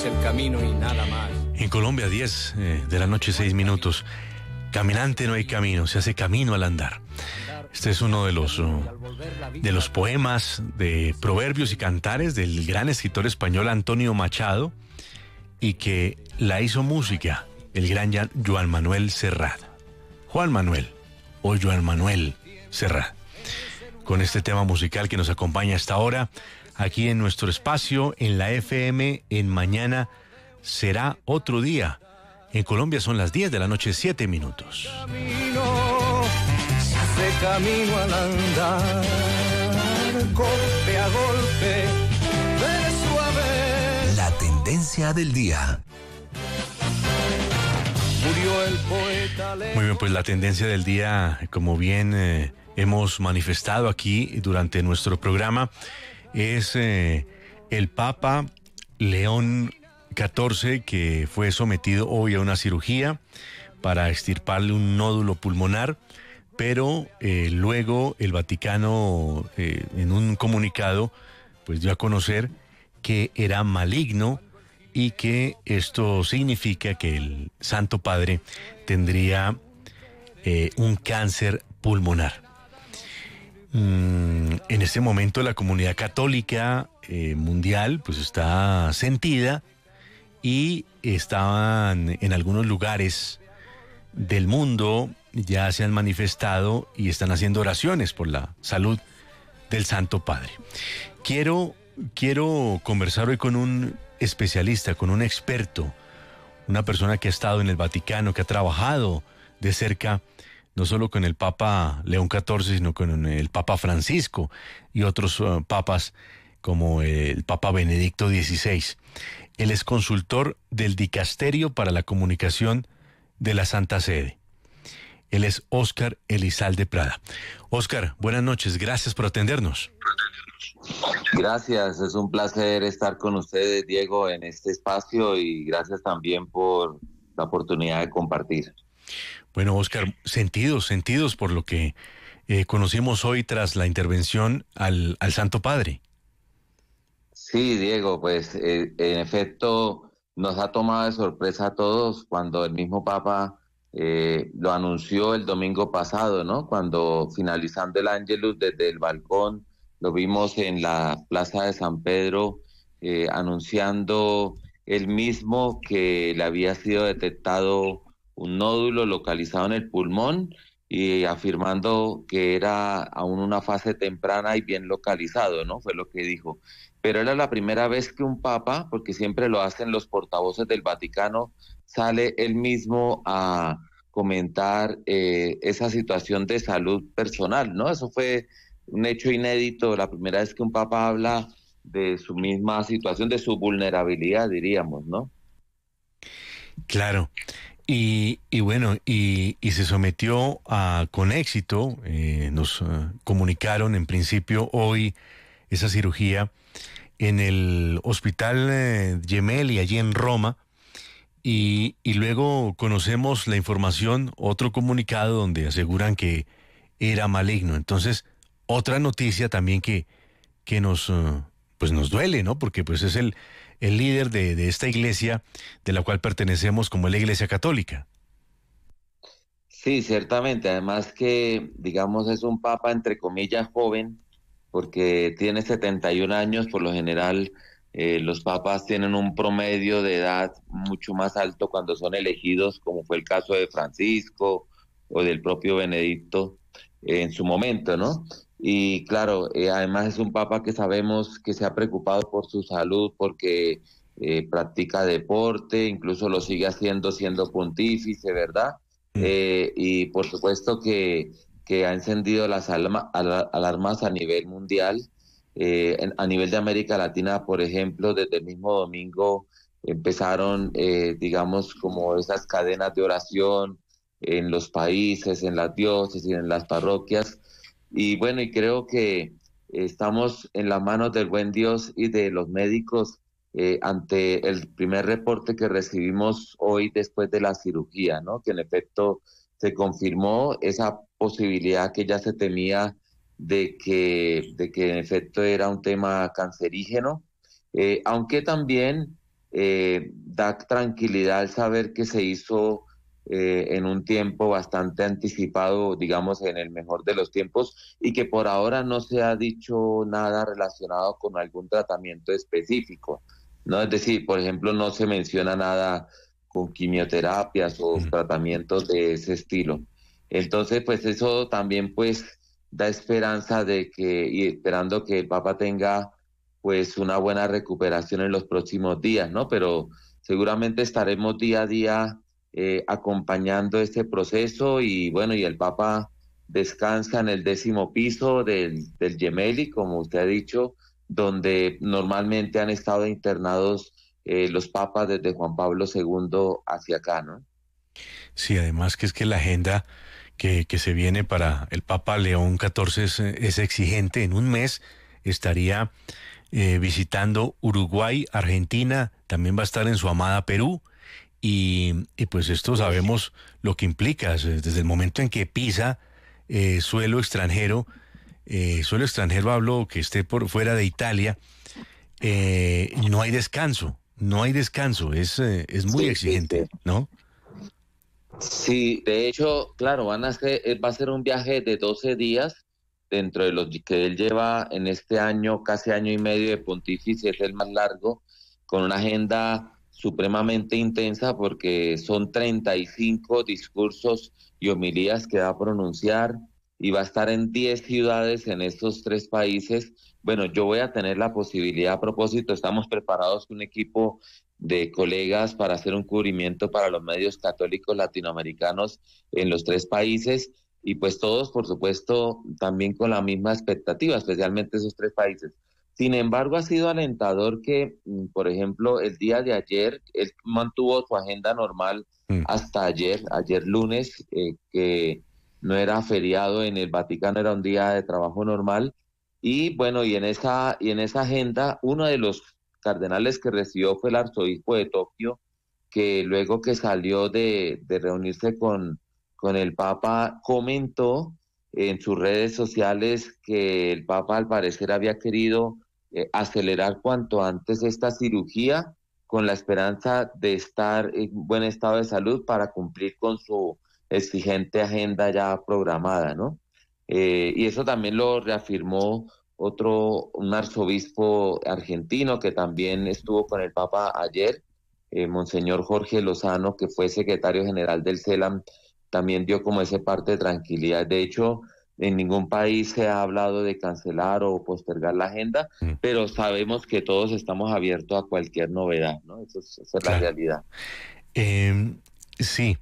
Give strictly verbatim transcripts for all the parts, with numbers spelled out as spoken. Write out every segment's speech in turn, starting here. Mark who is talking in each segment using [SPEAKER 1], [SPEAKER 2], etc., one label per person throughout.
[SPEAKER 1] el camino y nada más.
[SPEAKER 2] En Colombia, diez eh, de la noche, seis minutos. Caminante no hay camino, se hace camino al andar. Este es uno de los, uh, de los poemas de proverbios y cantares del gran escritor español Antonio Machado, y que la hizo música el gran Joan Manuel Serrat. Juan Manuel o Joan Manuel Serrat. Con este tema musical que nos acompaña hasta ahora, aquí en nuestro espacio, en la F M, en Mañana Será Otro Día. En Colombia son las diez de la noche, siete minutos.
[SPEAKER 1] Camino, se hace camino al andar, golpe a golpe, verso a verso.
[SPEAKER 3] La tendencia del día.
[SPEAKER 1] Murió el poeta.
[SPEAKER 2] Muy bien, pues la tendencia del día, como bien eh, hemos manifestado aquí durante nuestro programa, es eh, el Papa León catorce, que fue sometido hoy a una cirugía para extirparle un nódulo pulmonar, pero eh, luego el Vaticano eh, en un comunicado pues dio a conocer que era maligno y que esto significa que el Santo Padre tendría eh, un cáncer pulmonar. Mm, en este momento la comunidad católica eh, mundial pues está sentida, y estaban en algunos lugares del mundo, ya se han manifestado y están haciendo oraciones por la salud del Santo Padre. Quiero, quiero conversar hoy con un especialista, con un experto, una persona que ha estado en el Vaticano, que ha trabajado de cerca, no solo con el Papa León catorce, sino con el Papa Francisco y otros uh, papas como el Papa Benedicto dieciséis. Él es consultor del Dicasterio para la Comunicación de la Santa Sede. Él es Óscar Elizalde Prada. Óscar, buenas noches, gracias por atendernos.
[SPEAKER 4] Gracias, es un placer estar con ustedes, Diego, en este espacio, y gracias también por la oportunidad de compartir.
[SPEAKER 2] Bueno, Óscar, sentidos, sentidos por lo que eh, conocimos hoy tras la intervención al, al Santo Padre.
[SPEAKER 4] Sí, Diego, pues eh, en efecto nos ha tomado de sorpresa a todos cuando el mismo Papa eh, lo anunció el domingo pasado, ¿no? Cuando finalizando el Ángelus desde el balcón, lo vimos en la Plaza de San Pedro eh, anunciando él mismo que le había sido detectado un nódulo localizado en el pulmón y afirmando que era aún una fase temprana y bien localizado, ¿no? Fue lo que dijo. Pero era la primera vez que un papa, porque siempre lo hacen los portavoces del Vaticano, sale él mismo a comentar eh, esa situación de salud personal, ¿no? Eso fue un hecho inédito, la primera vez que un papa habla de su misma situación, de su vulnerabilidad, diríamos, ¿no?
[SPEAKER 2] Claro. Y, y bueno, y, y se sometió a, con éxito, eh, nos uh, comunicaron en principio hoy esa cirugía en el Hospital eh, Gemelli, allí en Roma, y, y luego conocemos la información, otro comunicado donde aseguran que era maligno. Entonces, otra noticia también que, que nos, uh, pues nos duele, ¿no? Porque pues es el, el líder de, de esta iglesia de la cual pertenecemos, como es la Iglesia Católica.
[SPEAKER 4] Sí, ciertamente. Además que, digamos, es un papa entre comillas joven, porque tiene setenta y un años. Por lo general, eh, los papas tienen un promedio de edad mucho más alto cuando son elegidos, como fue el caso de Francisco o del propio Benedicto eh, en su momento, ¿no? Y claro, eh, además es un papa que sabemos que se ha preocupado por su salud, porque eh, practica deporte, incluso lo sigue haciendo siendo pontífice, ¿verdad? Mm. Eh, y por supuesto que, que ha encendido las alma, al, alarmas a nivel mundial, eh, en, a nivel de América Latina, por ejemplo, desde el mismo domingo empezaron, eh, digamos, como esas cadenas de oración en los países, en las diócesis, en las parroquias. Y bueno, y creo que estamos en las manos del buen Dios y de los médicos eh, ante el primer reporte que recibimos hoy después de la cirugía, ¿no? Que en efecto se confirmó esa posibilidad que ya se temía de que, de que en efecto era un tema cancerígeno, eh, aunque también eh, da tranquilidad al saber que se hizo eh, en un tiempo bastante anticipado, digamos, en el mejor de los tiempos, y que por ahora no se ha dicho nada relacionado con algún tratamiento específico, ¿no? Es decir, por ejemplo, no se menciona nada con quimioterapias o
[SPEAKER 2] Mm.
[SPEAKER 4] tratamientos de ese estilo. Entonces, pues eso también, pues, da esperanza de que, y esperando que el Papa tenga, pues, una buena recuperación en los próximos días, ¿no? Pero seguramente estaremos día a día eh, acompañando este proceso y bueno, y el Papa descansa en el décimo piso del, del Gemelli, como usted ha dicho, donde normalmente han estado internados eh, los papas desde Juan Pablo segundo hacia acá, ¿no?
[SPEAKER 2] Sí, además que es que la agenda que, que se viene para el Papa León catorce es, es exigente. En un mes estaría eh, visitando Uruguay, Argentina, también va a estar en su amada Perú. Y, y pues esto sabemos lo que implica, desde el momento en que pisa eh, suelo extranjero, eh, suelo extranjero hablo que esté por fuera de Italia, eh, no hay descanso, no hay descanso, es, eh, es muy
[SPEAKER 4] Sí, sí, sí.
[SPEAKER 2] exigente, ¿no?
[SPEAKER 4] Sí, de hecho, claro, van a ser, eh, va a ser un viaje de doce días dentro de los que él lleva en este año, casi año y medio de pontificia, es el más largo, con una agenda supremamente intensa porque son treinta y cinco discursos y homilías que va a pronunciar y va a estar en diez ciudades en estos tres países. Bueno, yo voy a tener la posibilidad, a propósito, estamos preparados con un equipo de colegas para hacer un cubrimiento para los medios católicos latinoamericanos en los tres países y pues todos, por supuesto, también con la misma expectativa, especialmente esos tres países. Sin embargo, ha sido alentador que, mm, por ejemplo, el día de ayer, él mantuvo su agenda normal
[SPEAKER 2] Mm.
[SPEAKER 4] hasta ayer, ayer lunes, eh, que no era feriado en el Vaticano, era un día de trabajo normal. Y bueno, y en esa, y en esa agenda, uno de los cardenales que recibió fue el arzobispo de Tokio, que luego que salió de, de reunirse con, con el Papa, comentó en sus redes sociales que el Papa al parecer había querido eh, acelerar cuanto antes esta cirugía con la esperanza de estar en buen estado de salud para cumplir con su exigente agenda ya programada, ¿no? Eh, y eso también lo reafirmó otro, un arzobispo argentino que también estuvo con el Papa ayer, eh, Monseñor Jorge Lozano, que fue secretario general del CELAM, también dio como ese parte de tranquilidad. De hecho, en ningún país se ha hablado de cancelar o postergar la agenda,
[SPEAKER 2] Mm.
[SPEAKER 4] pero sabemos que todos estamos abiertos a cualquier novedad, ¿no? Eso es, esa es la
[SPEAKER 2] Claro.
[SPEAKER 4] realidad.
[SPEAKER 2] Eh, sí,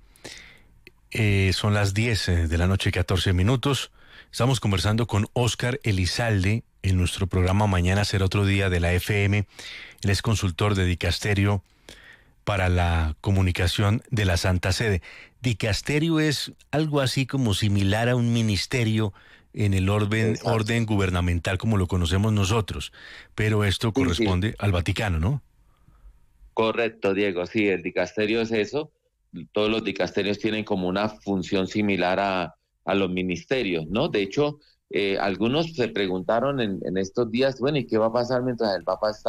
[SPEAKER 2] eh, son las diez eh, de la noche, catorce minutos. Estamos conversando con Óscar Elizalde en nuestro programa Mañana será otro día de la F M. Él es consultor de Dicasterio para la comunicación de la Santa Sede. Dicasterio es algo así como similar a un ministerio en el orden,
[SPEAKER 4] Exacto.
[SPEAKER 2] orden gubernamental como lo conocemos nosotros, pero esto
[SPEAKER 4] Sí, sí.
[SPEAKER 2] corresponde al Vaticano, ¿no?
[SPEAKER 4] Correcto, Diego. Sí, el dicasterio es eso. Todos los dicasterios tienen como una función similar a, a los ministerios, ¿no? De hecho, eh, algunos se preguntaron en, en estos días, bueno, ¿y qué va a pasar mientras el Papa está